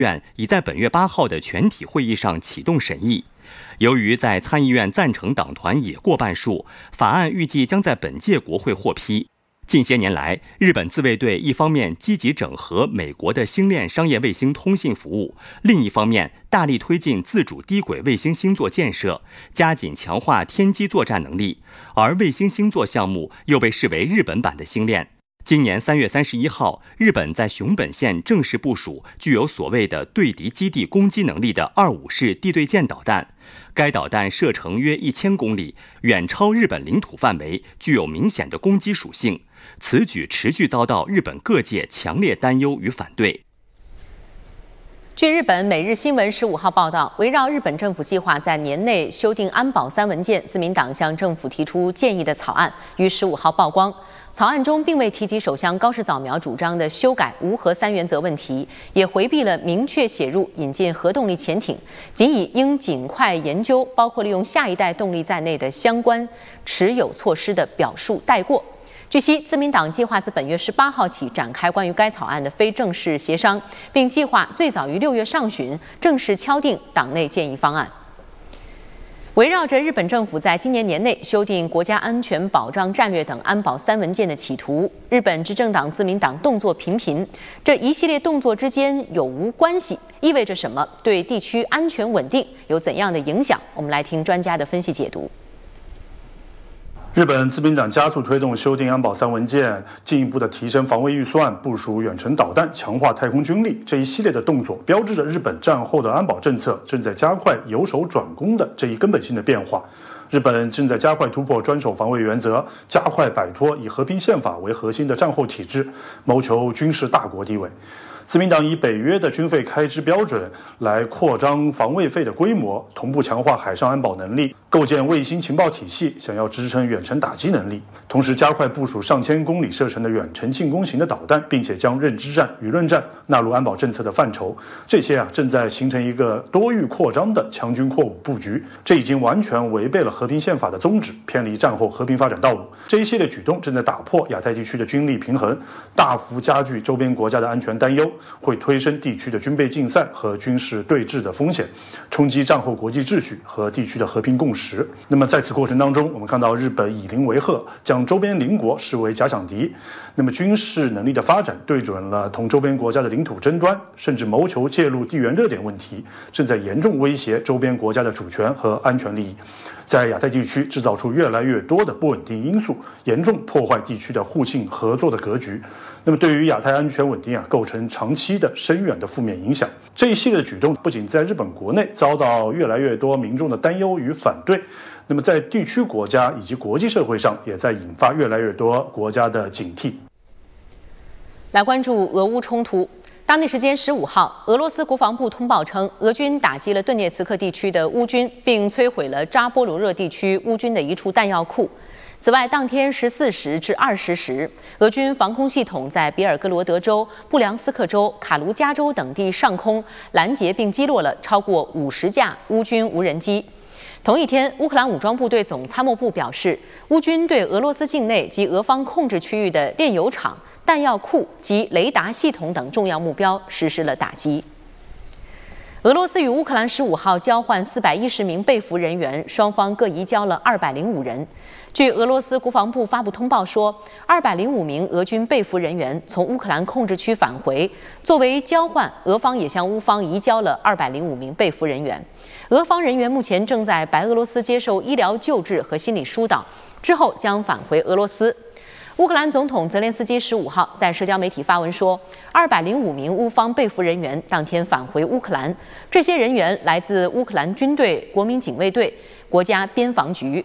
院已在本月8号的全体会议上启动审议。由于在参议院赞成党团也过半数，法案预计将在本届国会获批。近些年来，日本自卫队一方面积极整合美国的星链商业卫星通信服务，另一方面大力推进自主低轨卫星星座建设，加紧强化天基作战能力。而卫星星座项目又被视为日本版的星链。今年3月31号，日本在熊本县正式部署具有所谓的对敌基地攻击能力的25式地对舰导弹。该导弹射程约1000公里，远超日本领土范围，具有明显的攻击属性。此举持续遭到日本各界强烈担忧与反对。 据日本每日新闻15号报道，围绕日本政府计划在年内修订安保3文件，自民党向政府提出建议的草案于15号曝光。草案中并未提及首相高市早苗主张的修改无核3原则问题，也回避了明确写入引进核动力潜艇，仅以应尽快研究包括利用下一代动力在内的相关持有措施的表述带过。据悉，自民党计划自本月18号起展开关于该草案的非正式协商，并计划最早于6月上旬正式敲定党内建议方案。围绕着日本政府在今年年内修订国家安全保障战略等安保3文件的企图，日本执政党自民党动作频频。这一系列动作之间有无关系？意味着什么？对地区安全稳定有怎样的影响？我们来听专家的分析解读。 日本自民党加速推动修订安保3文件，进一步的提升防卫预算，部署远程导弹，强化太空军力，这一系列的动作标志着日本战后的安保政策正在加快由守转攻的这一根本性的变化。日本正在加快突破专守防卫原则，加快摆脱以和平宪法为核心的战后体制，谋求军事大国地位。自民党以北约的军费开支标准来扩张防卫费的规模，同步强化海上安保能力，构建卫星情报体系，想要支撑远程打击能力，同时加快部署上千公里射程的远程进攻型的导弹，并且将认知战、舆论战纳入安保政策的范畴。这些正在形成一个多域扩张的强军扩武布局，这已经完全违背了和平宪法的宗旨，偏离战后和平发展道路。这一系列举动正在打破亚太地区的军力平衡，大幅加剧周边国家的安全担忧，会推升地区的军备竞赛和军事对峙的风险，冲击战后国际秩序和地区的和平共识。那么在此过程当中，我们看到日本以邻为壑，将周边邻国视为假想敌，那么军事能力的发展对准了同周边国家的领土争端，甚至谋求介入地缘热点问题，正在严重威胁周边国家的主权和安全利益，在亚太地区制造出越来越多的不稳定因素，严重破坏地区的互信合作的格局。那么对于亚太安全稳定构成长期的深远的负面影响。这一系列的举动不仅在日本国内遭到越来越多民众的担忧与反对，那么在地区国家以及国际社会上也在引发越来越多国家的警惕。 来关注俄乌冲突。当地时间15号，俄罗斯国防部通报称，俄军打击了顿涅茨克地区的乌军，并摧毁了扎波罗热地区乌军的一处弹药库。此外，当天14时至20时，俄军防空系统在比尔格罗德州、布良斯克州、卡卢加州等地上空拦截并击落了超过50架乌军无人机。同一天，乌克兰武装部队总参谋部表示，乌军对俄罗斯境内及俄方控制区域的炼油厂、弹药库及雷达系统等重要目标实施了打击。俄罗斯与乌克兰15号交换410名被俘人员，双方各移交了205人。据俄罗斯国防部发布通报说，205名俄军被俘人员从乌克兰控制区返回，作为交换，俄方也向乌方移交了205名被俘人员。俄方人员目前正在白俄罗斯接受医疗救治和心理疏导，之后将返回俄罗斯。乌克兰总统泽连斯基15号在社交媒体发文说，205名乌方被俘人员当天返回乌克兰，这些人员来自乌克兰军队、国民警卫队、国家边防局。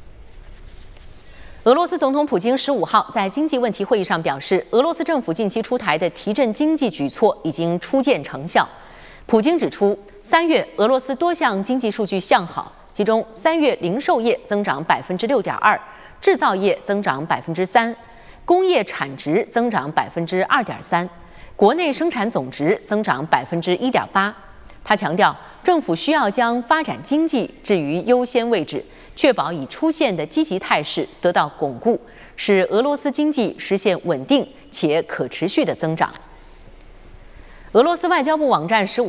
俄罗斯总统普京15号在经济问题会议上表示，俄罗斯政府近期出台的提振经济举措已经初见成效。普京指出，3月俄罗斯多项经济数据向好，其中3月零售业增长6.2%，制造业增长3%，工业产值增长2.3%，国内生产总值增长1.8%。他强调，政府需要将发展经济置于优先位置，确保已出现的积极态势得到巩固，使俄罗斯经济实现稳定且可持续的增长。俄罗斯外交部网站15